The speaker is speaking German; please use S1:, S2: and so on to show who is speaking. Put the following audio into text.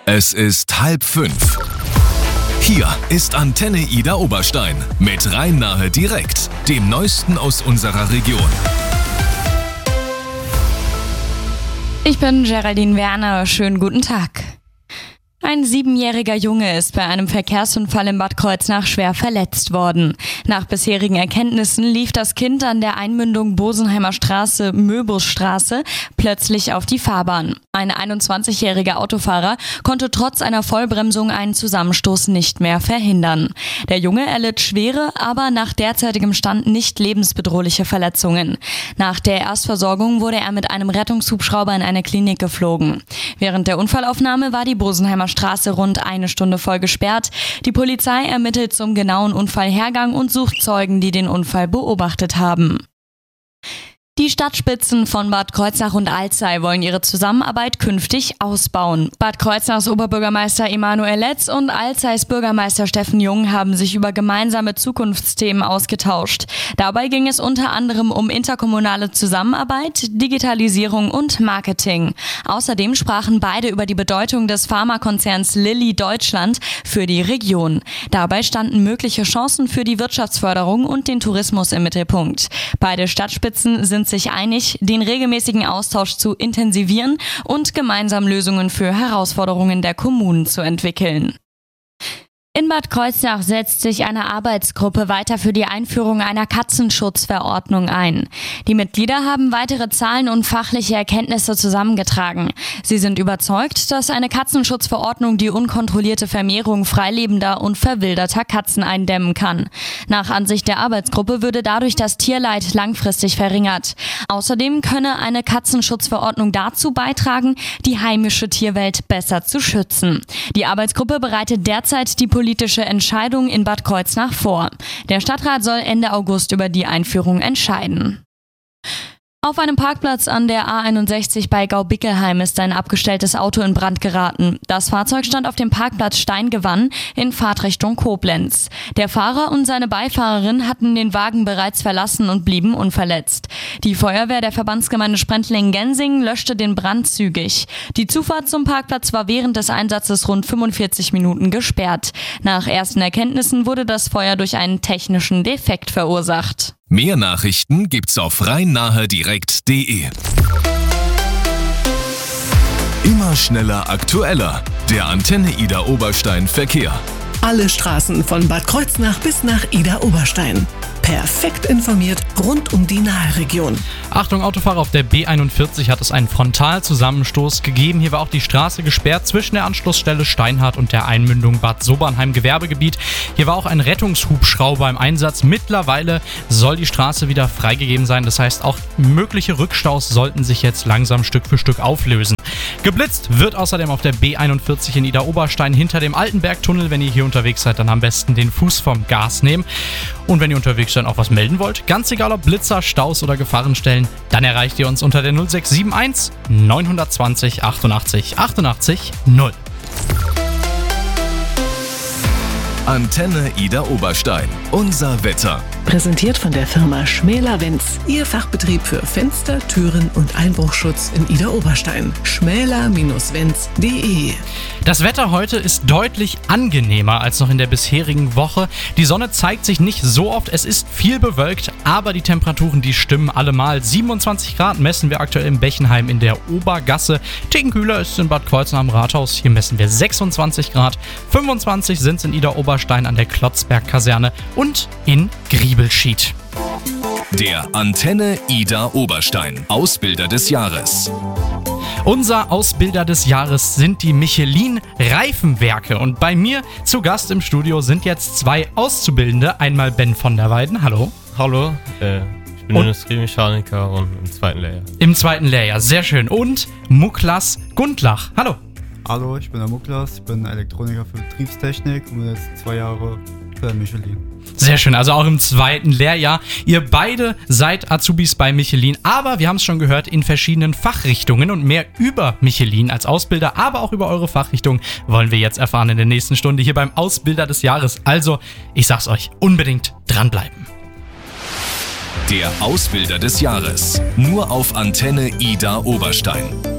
S1: Es ist 4:30. Hier ist Antenne Ida Oberstein mit Rhein-Nahe direkt, dem Neuesten aus unserer Region.
S2: Ich bin Geraldine Werner, schönen guten Tag. Ein 7-jähriger Junge ist bei einem Verkehrsunfall in Bad Kreuznach schwer verletzt worden. Nach bisherigen Erkenntnissen lief das Kind an der Einmündung Bosenheimer Straße, Möbusstraße plötzlich auf die Fahrbahn. Ein 21-jähriger Autofahrer konnte trotz einer Vollbremsung einen Zusammenstoß nicht mehr verhindern. Der Junge erlitt schwere, aber nach derzeitigem Stand nicht lebensbedrohliche Verletzungen. Nach der Erstversorgung wurde er mit einem Rettungshubschrauber in eine Klinik geflogen. Während der Unfallaufnahme war die Bosenheimer Straße rund eine Stunde voll gesperrt. Die Polizei ermittelt zum genauen Unfallhergang und sucht Zeugen, die den Unfall beobachtet haben. Die Stadtspitzen von Bad Kreuznach und Alzey wollen ihre Zusammenarbeit künftig ausbauen. Bad Kreuznachs Oberbürgermeister Emanuel Letz und Alzeys Bürgermeister Steffen Jung haben sich über gemeinsame Zukunftsthemen ausgetauscht. Dabei ging es unter anderem um interkommunale Zusammenarbeit, Digitalisierung und Marketing. Außerdem sprachen beide über die Bedeutung des Pharmakonzerns Lilly Deutschland für die Region. Dabei standen mögliche Chancen für die Wirtschaftsförderung und den Tourismus im Mittelpunkt. Beide Stadtspitzen sind sich einig, den regelmäßigen Austausch zu intensivieren und gemeinsam Lösungen für Herausforderungen der Kommunen zu entwickeln. In Bad Kreuznach setzt sich eine Arbeitsgruppe weiter für die Einführung einer Katzenschutzverordnung ein. Die Mitglieder haben weitere Zahlen und fachliche Erkenntnisse zusammengetragen. Sie sind überzeugt, dass eine Katzenschutzverordnung die unkontrollierte Vermehrung freilebender und verwilderter Katzen eindämmen kann. Nach Ansicht der Arbeitsgruppe würde dadurch das Tierleid langfristig verringert. Außerdem könne eine Katzenschutzverordnung dazu beitragen, die heimische Tierwelt besser zu schützen. Die Arbeitsgruppe bereitet derzeit die politische Entscheidung in Bad Kreuznach vor. Der Stadtrat soll Ende August über die Einführung entscheiden. Auf einem Parkplatz an der A61 bei Gaubickelheim ist ein abgestelltes Auto in Brand geraten. Das Fahrzeug stand auf dem Parkplatz Steingewann in Fahrtrichtung Koblenz. Der Fahrer und seine Beifahrerin hatten den Wagen bereits verlassen und blieben unverletzt. Die Feuerwehr der Verbandsgemeinde Sprendlingen-Gensingen löschte den Brand zügig. Die Zufahrt zum Parkplatz war während des Einsatzes rund 45 Minuten gesperrt. Nach ersten Erkenntnissen wurde das Feuer durch einen technischen Defekt verursacht.
S1: Mehr Nachrichten gibt's auf rhein-nahe-direkt.de. Immer schneller, aktueller. Der Antenne Ida Oberstein Verkehr.
S3: Alle Straßen von Bad Kreuznach bis nach Ida Oberstein. Perfekt informiert rund um die Nahe-Region.
S4: Achtung, Autofahrer, auf der B41 hat es einen Frontalzusammenstoß gegeben. Hier war auch die Straße gesperrt zwischen der Anschlussstelle Steinhardt und der Einmündung Bad Sobernheim Gewerbegebiet. Hier war auch ein Rettungshubschrauber im Einsatz. Mittlerweile soll die Straße wieder freigegeben sein. Das heißt, auch mögliche Rückstaus sollten sich jetzt langsam Stück für Stück auflösen. Geblitzt wird außerdem auf der B41 in Ida Oberstein hinter dem Altenbergtunnel. Wenn ihr hier unterwegs seid, dann am besten den Fuß vom Gas nehmen. Und wenn ihr unterwegs seid, auch was melden wollt, ganz egal ob Blitzer, Staus oder Gefahrenstellen, dann erreicht ihr uns unter der 0671 920 88 88 0.
S1: Antenne Ida Oberstein. Unser Wetter.
S3: Präsentiert von der Firma Schmäler-Wenz. Ihr Fachbetrieb für Fenster, Türen und Einbruchschutz in Ida Oberstein. schmäler-wenz.de.
S4: Das Wetter heute ist deutlich angenehmer als noch in der bisherigen Woche. Die Sonne zeigt sich nicht so oft, es ist viel bewölkt, aber die Temperaturen, die stimmen allemal. 27 Grad messen wir aktuell in Bechenheim in der Obergasse. Ticken kühler ist es in Bad Kreuznach am Rathaus. Hier messen wir 26 Grad. 25 sind es in Ida Oberstein an der Klotzberg-Kaserne und in Griebelschied.
S1: Der Antenne Ida Oberstein Ausbilder des Jahres.
S4: Unser Ausbilder des Jahres sind die Michelin Reifenwerke. Und bei mir zu Gast im Studio sind jetzt zwei Auszubildende. Einmal Ben von der Weiden. Hallo.
S5: Hallo, ich bin Industriemechaniker und im zweiten Lehrjahr.
S4: Im zweiten Lehrjahr, sehr schön. Und Muklas Gundlach. Hallo.
S6: Hallo, ich bin der Muklas, ich bin Elektroniker für Betriebstechnik und bin jetzt 2 Jahre bei Michelin.
S4: Sehr schön, also auch im zweiten Lehrjahr. Ihr beide seid Azubis bei Michelin, aber wir haben es schon gehört, in verschiedenen Fachrichtungen, und mehr über Michelin als Ausbilder, aber auch über eure Fachrichtung wollen wir jetzt erfahren in der nächsten Stunde hier beim Ausbilder des Jahres. Also, ich sag's euch, unbedingt dranbleiben.
S1: Der Ausbilder des Jahres. Nur auf Antenne Ida Oberstein.